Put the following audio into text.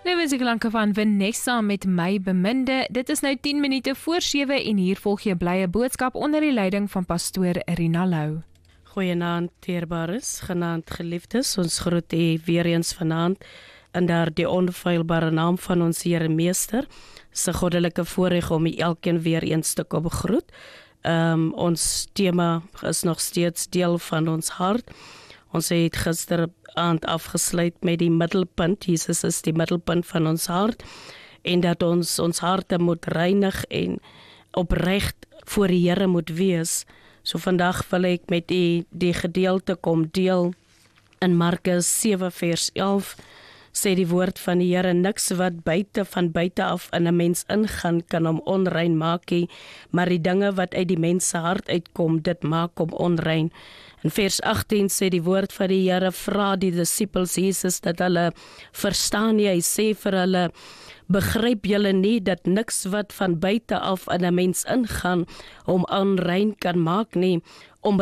Nou is die klanke van Vanessa met My Beminde. Dit is nou 10 minute voor 7 en hier volg jy blye boodskap onder die leiding van pastoor Rina Lou. Goeienaand, teerbares, genaamd geliefdes, ons groet u weer eens vanaand in die onfeilbare naam van ons Here Meester. Dis 'n goddelike voorreg om u elkeen weer eens te kom groet. Ons tema is nog steeds deel van ons hart. Ons het gisteraand afgesluit met die middelpunt. Jesus is die middelpunt van ons hart en dat ons harte moet reinig en opreg voor die Here moet wees. So vandag wil ek met u die gedeelte kom deel in Markus 7 vers 11. Sê die woord van die Here, niks wat van buite af in 'n mens ingaan kan hom onrein maak nie, maar die dinge wat uit die mens se hart uitkom, dit maak hom onrein. In vers 18 sê die woord van die Here, vra die disippels Jesus dat hulle verstaan nie. Hy sê vir hulle, begryp julle nie dat niks wat van buite af in 'n mens ingaan hom onrein kan maak nie, omdat